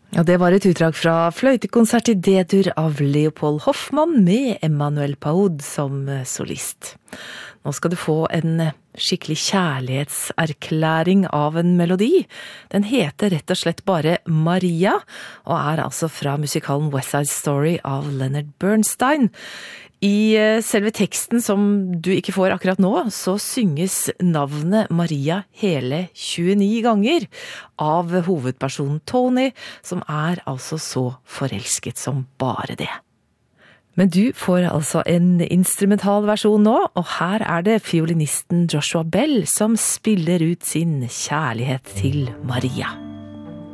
Ja, det var et utdrag fra fløytekonsert i D-dur av Leopold Hoffmann med Emmanuel Paud som solist. Nå skal du få en skikkelig kjærlighetserklæring av en melodi. Den heter rett og slett bare Maria, og er altså fra musikalen West Side Story av Leonard Bernstein. I selve teksten som du ikke får akkurat nå, så synges navnet Maria hele 29 ganger av hovedpersonen Tony, som er altså så forelsket som bare det. Men du får altså en instrumental versjon nå, og her er det fiolinisten Joshua Bell som spiller ut sin kjærlighet til Maria.